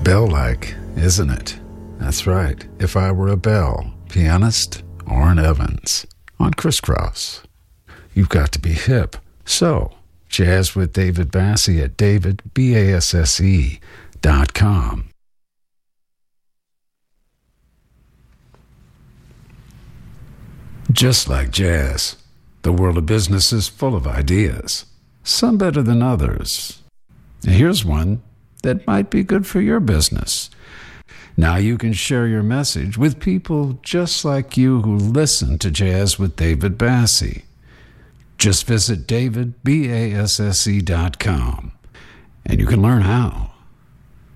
Bell-like, isn't it? That's right. If I Were a Bell, pianist Orrin Evans on Crisscross. You've got to be hip. So, jazz with David Basse at davidbasse.com. Just like jazz, the world of business is full of ideas, some better than others. Here's one that might be good for your business. Now you can share your message with people just like you who listen to Jazz with David Basse. Just visit davidbasse.com and you can learn how.